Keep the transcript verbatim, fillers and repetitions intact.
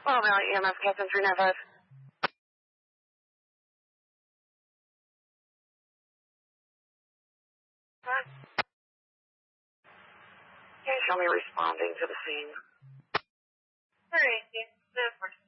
Well, Valley E M S, Captain three nine five. Huh? Can you show me responding to the scene? All right,